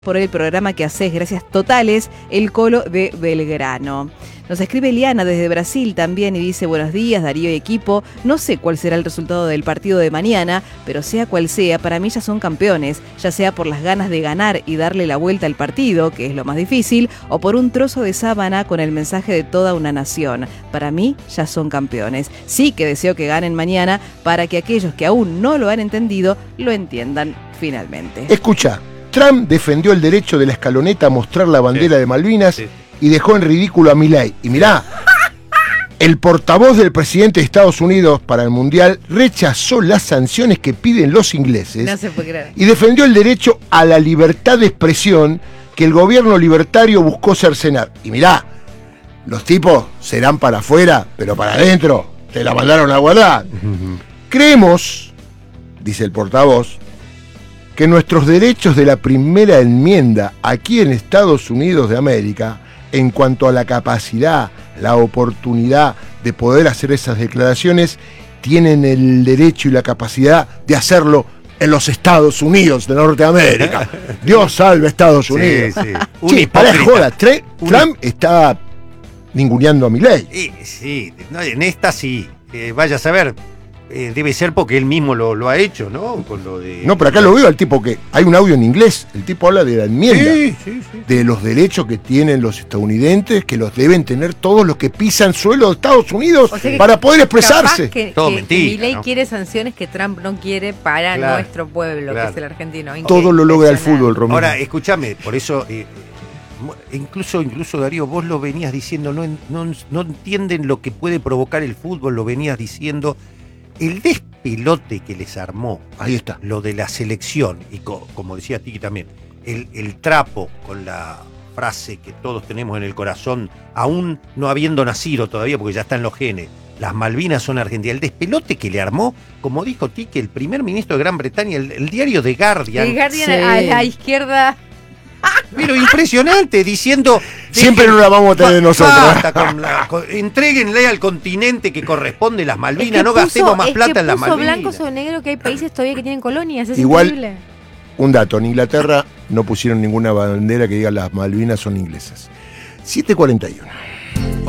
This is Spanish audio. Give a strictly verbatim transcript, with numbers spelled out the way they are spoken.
por el programa que haces, gracias totales, el Colo de Belgrano. Nos escribe Eliana desde Brasil también y dice: buenos días Darío y equipo, no sé cuál será el resultado del partido de mañana, pero sea cual sea, para mí ya son campeones, ya sea por las ganas de ganar y darle la vuelta al partido, que es lo más difícil, o por un trozo de sábana con el mensaje de toda una nación. Para mí ya son campeones. Sí que deseo que ganen mañana para que aquellos que aún no lo han entendido lo entiendan finalmente. Escucha. Trump defendió el derecho de la escaloneta a mostrar la bandera sí, de Malvinas sí. y dejó en ridículo a Milei. Y mirá, el portavoz del presidente de Estados Unidos para el Mundial rechazó las sanciones que piden los ingleses no se puede creer. Y defendió el derecho a la libertad de expresión que el gobierno libertario buscó cercenar. Y mirá, los tipos serán para afuera, pero para adentro te la mandaron a guardar. Uh-huh. Creemos, dice el portavoz, que nuestros derechos de la primera enmienda aquí en Estados Unidos de América, en cuanto a la capacidad, la oportunidad de poder hacer esas declaraciones, tienen el derecho y la capacidad de hacerlo en los Estados Unidos de Norteamérica. Dios salve a Estados Unidos. Sí, sí. Sí, para joda, Trump un... está ninguneando a Milei. Sí, sí, no, en esta sí. Eh, vaya a saber. Eh, debe ser porque él mismo lo, lo ha hecho, ¿no? Con lo de... No, pero acá lo veo al tipo que... Hay un audio en inglés. El tipo habla de la enmienda. Sí, sí, sí. De los derechos que tienen los estadounidenses, que los deben tener todos los que pisan suelo de Estados Unidos, o sea, para poder expresarse. Que, Todo que, mentira, que Milei ¿no? quiere sanciones que Trump no quiere para claro, nuestro pueblo, claro. que es el argentino. Todo lo logra el fútbol, Romero. Ahora, escúchame, por eso... Eh, Incluso, incluso Darío, vos lo venías diciendo, no, no, no entienden lo que puede provocar el fútbol, lo venías diciendo... El despelote que les armó, ahí está, lo de la selección, y co- como decía Tiki también, el, el trapo con la frase que todos tenemos en el corazón, aún no habiendo nacido todavía, porque ya está en los genes, las Malvinas son argentinas. El despelote que le armó, como dijo Tiki, el primer ministro de Gran Bretaña, el, el diario The Guardian. The Guardian sí. a la izquierda... Pero impresionante, diciendo... Siempre no la vamos a tener de nosotros. Basta con la, con, entréguenle al continente que corresponde las Malvinas, es que no puso, gastemos más plata en las Malvinas. Es blanco sobre negro que hay países todavía que tienen colonias, es igual, increíble. Un dato, en Inglaterra no pusieron ninguna bandera que diga las Malvinas son inglesas. siete cuarenta y uno.